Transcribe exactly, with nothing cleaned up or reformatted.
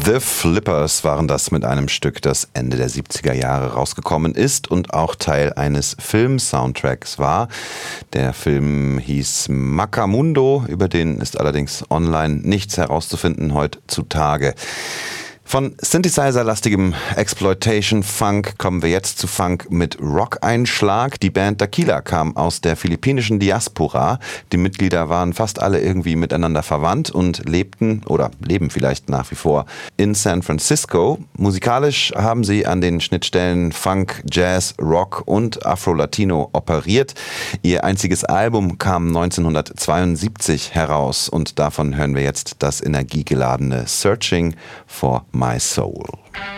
The Flippers waren das mit einem Stück, das Ende der siebziger Jahre rausgekommen ist und auch Teil eines Film-Soundtracks war. Der Film hieß Macamundo, über den ist allerdings online nichts herauszufinden heutzutage. Von Synthesizer-lastigem Exploitation-Funk kommen wir jetzt zu Funk mit Rock-Einschlag. Die Band Daquila kam aus der philippinischen Diaspora. Die Mitglieder waren fast alle irgendwie miteinander verwandt und lebten oder leben vielleicht nach wie vor in San Francisco. Musikalisch haben sie an den Schnittstellen Funk, Jazz, Rock und Afro-Latino operiert. Ihr einziges Album kam neunzehnhundertzweiundsiebzig heraus und davon hören wir jetzt das energiegeladene Searching for My Soul.